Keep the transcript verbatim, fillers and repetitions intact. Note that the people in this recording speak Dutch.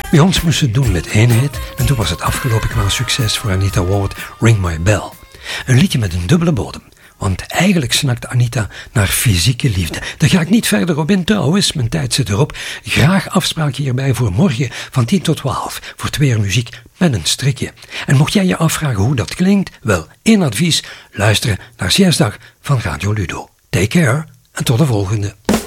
Bij ons moest het doen met eenheid en toen was het afgelopen qua succes voor Anita Ward Ring My Bell. Een liedje met een dubbele bodem. Want eigenlijk snakt Anita naar fysieke liefde. Daar ga ik niet verder op in trouwens, mijn tijd zit erop. Graag afspraakje hierbij voor morgen van tien tot twaalf. Voor twee uur muziek met een strikje. En mocht jij je afvragen hoe dat klinkt? Wel, één advies. Luisteren naar Siestdag van Radio Ludo. Take care en tot de volgende.